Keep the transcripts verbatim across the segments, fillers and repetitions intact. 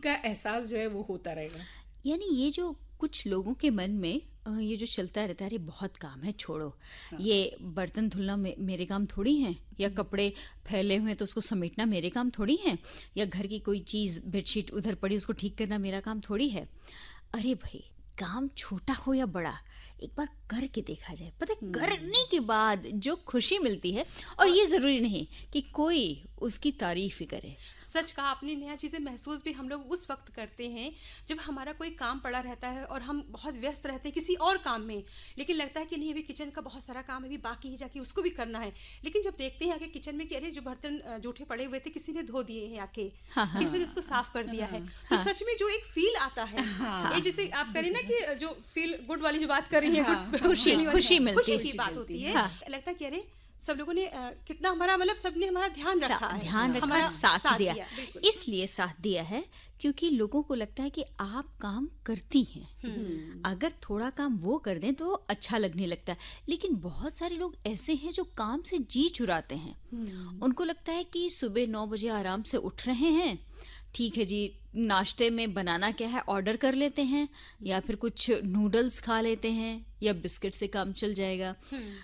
का एहसास जो है वो होता रहेगा। यानी ये जो कुछ लोगों के मन में अ, ये जो चलता रहता है, अरे बहुत काम है, छोड़ो, हाँ। ये बर्तन धुलना मे, मेरे काम थोड़ी हैं, या कपड़े फैले हुए हैं तो उसको समेटना मेरे काम थोड़ी है, या घर की कोई चीज़ बेडशीट उधर पड़ी उसको ठीक करना मेरा काम थोड़ी है। अरे भाई, काम छोटा हो या बड़ा, एक बार करके देखा जाए, पता है करने के बाद जो खुशी मिलती है, और ये ज़रूरी नहीं कि कोई उसकी तारीफ ही करे। सच कहा आपने नेहा। चीज़ें महसूस भी हम लोग उस वक्त करते हैं जब हमारा कोई काम पड़ा रहता है और हम बहुत व्यस्त रहते हैं किसी और काम में, लेकिन लगता है कि नहीं, अभी किचन का बहुत सारा काम अभी बाकी है, जाके उसको भी करना है। लेकिन जब देखते हैं आके किचन में कि अरे जो बर्तन अ, जूठे पड़े हुए थे किसी ने धो दिए हैं आके, हाँ, हाँ। किसी ने इसको साफ कर दिया है, तो हाँ। सच में जो एक फील आता है, ये जैसे आप करें ना कि जो फील गुड वाली जो बात कर रही है, हाँ, good- खुशी- feeling वाली- खुशी मिलती खुशी है। की बात होती है। हाँ। लगता है कि अरे सब लोगों ने अ, कितना हमारा मतलब सबने हमारा ध्यान सा- रखा है, ध्यान रखा, हमारा साथ दिया। बिल्कुल। इसलिए साथ दिया है क्योंकि लोगों को लगता है कि आप काम करती हैं। अगर थोड़ा काम वो कर दें तो अच्छा लगने लगता है। लेकिन बहुत सारे लोग ऐसे हैं जो काम से जी चुराते हैं। उनको लगता है कि सुबह नौ बजे आराम से उठ रहे हैं, ठीक है जी, नाश्ते में बनाना क्या है, ऑर्डर कर लेते हैं, या फिर कुछ नूडल्स खा लेते हैं, या बिस्किट से काम चल जाएगा।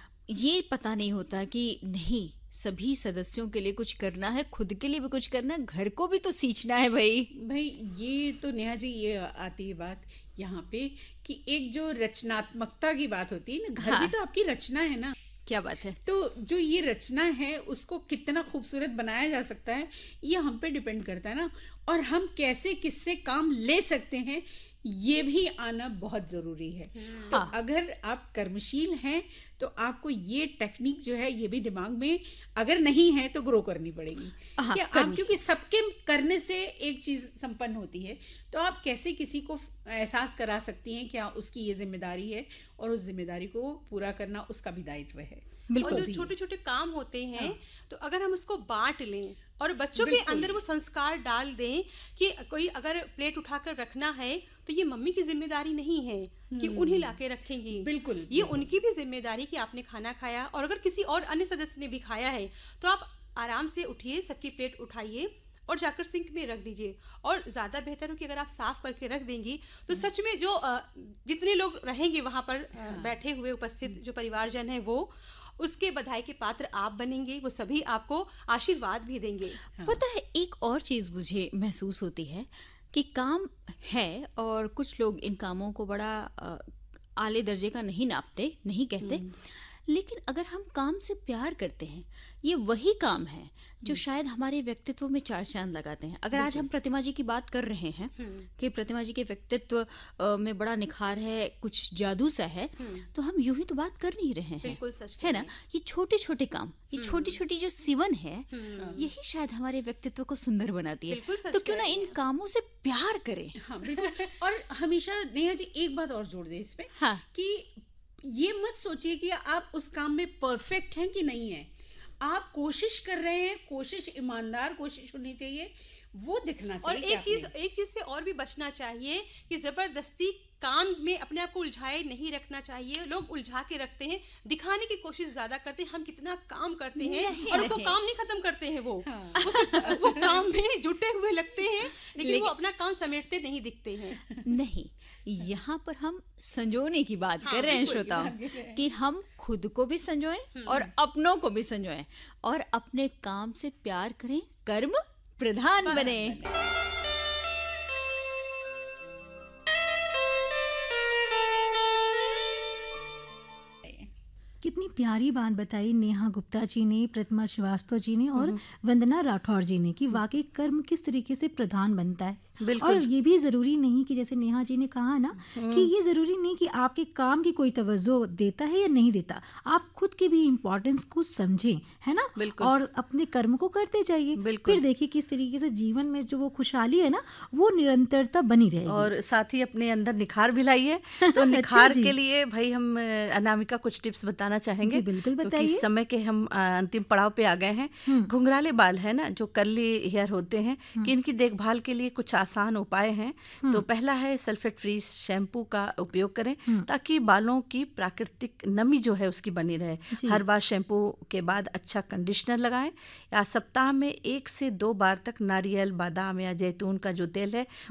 ये पता नहीं होता कि नहीं, सभी सदस्यों के लिए कुछ करना है, खुद के लिए भी कुछ करना है, घर को भी तो सींचना है भाई। भाई ये तो नेहा जी ये आती है बात यहाँ पे कि एक जो रचनात्मकता की बात होती है ना, घर हाँ। भी तो आपकी रचना है ना। क्या बात है। तो जो ये रचना है उसको कितना खूबसूरत बनाया जा सकता है ये हम पे डिपेंड करता है ना, और हम कैसे किससे काम ले सकते हैं ये भी आना बहुत जरूरी है। तो हाँ। अगर आप कर्मशील हैं तो आपको ये टेक्निक जो है ये भी दिमाग में अगर नहीं है तो ग्रो करनी पड़ेगी। हाँ, कि आप, करनी। क्योंकि सबके करने से एक चीज संपन्न होती है, तो आप कैसे किसी को एहसास करा सकती हैं क्या उसकी ये जिम्मेदारी है, और उस जिम्मेदारी को पूरा करना उसका भी दायित्व है। बिल्कुल। और जो छोटे छोटे काम होते हैं, हाँ। तो अगर हम उसको बांट लें और बच्चों के बिल्कुल। अंदर वो संस्कार डाल दें कि कोई अगर प्लेट उठाकर रखना है तो ये मम्मी की जिम्मेदारी नहीं है कि उन्हीं लाके रखेंगी, बिल्कुल, ये बिल्कुल। उनकी भी जिम्मेदारी कि आपने खाना खाया, और अगर किसी और अन्य सदस्य ने भी खाया है तो आप आराम से उठिए, सबकी प्लेट उठाइए और जाकर सिंक में रख दीजिए। और ज्यादा बेहतर हो कि अगर आप साफ करके रख देंगी तो सच में जो अ, जितने लोग रहेंगे वहां पर अ, बैठे हुए उपस्थित जो परिवारजन है, वो उसके बधाई के पात्र आप बनेंगे, वो सभी आपको आशीर्वाद भी देंगे। पता है, एक और चीज मुझे महसूस होती है कि काम है और कुछ लोग इन कामों को बड़ा अ, आले दर्जे का नहीं नापते, नहीं कहते, लेकिन अगर हम काम से प्यार करते हैं, ये वही काम है जो शायद हमारे व्यक्तित्व में चार चांद लगाते हैं। अगर आज हम प्रतिमा जी की बात कर रहे हैं कि प्रतिमा जी के व्यक्तित्व अ, में बड़ा निखार है, कुछ जादू सा है, तो हम यूं ही तो बात कर नहीं रहे हैं। बिल्कुल सच है ना। ये छोटे छोटे काम, ये छोटी छोटी जो सिवन है, यही शायद हमारे व्यक्तित्व को सुंदर बनाती बिल्कुल है। सच तो क्यों कह ना रही इन हैं। कामों से प्यार करें। हाँ बिल्कुल। और हमेशा नेहा जी एक बात और जोड़ दे इसमें, हाँ। कि ये मत सोचिए कि आप उस काम में परफेक्ट हैं कि नहीं है, आप कोशिश कर रहे हैं, कोशिश ईमानदार कोशिश होनी चाहिए, वो दिखना और चाहिए। एक चीज एक चीज से और भी बचना चाहिए कि जबरदस्ती काम में अपने आप को उलझाए नहीं रखना चाहिए। लोग उलझा के रखते हैं, दिखाने की कोशिश ज्यादा करते हैं, हम कितना काम करते हैं, नहीं, और वो नहीं। काम नहीं खत्म करते हैं। वो हाँ। वो, सिर्फ- वो काम में जुटे हुए लगते हैं, लेकिन, लेकिन- वो अपना काम समेटते नहीं दिखते हैं। नहीं, यहाँ पर हम संजोने की बात हाँ, कर रहे हैं बिल्कुल, श्रोताओं, बात कर रहे हैं। कि हम खुद को भी संजोएं और अपनों को भी संजोएं, और अपने काम से प्यार करें, कर्म प्रधान बने। कितनी प्यारी बात बताई नेहा गुप्ता जी ने, प्रतिमा श्रीवास्तव जी ने और वंदना राठौर जी ने, कि वाकई कर्म किस तरीके से प्रधान बनता है। बिल्कुल। और ये भी जरूरी नहीं कि जैसे नेहा जी ने कहा ना, कि ये जरूरी नहीं कि आपके काम की कोई तवज्जो देता है या नहीं देता, आप खुद की भी इम्पोर्टेंस को समझें, है ना। बिल्कुल। और अपने कर्म को करते जाइए, बिल्कुल। फिर देखिए किस तरीके से जीवन में जो वो खुशहाली है ना, वो निरंतरता बनी रहेगी। और साथ ही अपने अंदर निखार भी लाइए। तो निखार जी। के लिए भाई हम अ, अनामिका कुछ टिप्स बताना चाहेंगे। जी, बिल्कुल क्योंकि बताइए। समय के हम अ, अंतिम पड़ाव पे आ गए हैं। घुंघराले बाल है ना, जो कर्ली हेयर होते हैं, कि इनकी देखभाल के लिए कुछ आसान उपाय हैं। तो पहला है सल्फेट फ्री शैम्पू का उपयोग करें, ताकि बालों की प्राकृतिक नमी जो है उसकी बनी रहे। हर बार शैम्पू के बाद अच्छा कंडीशनर लगाएं, या सप्ताह में एक से दो बार तक नारियल, बादाम या जैतून का जो तेल है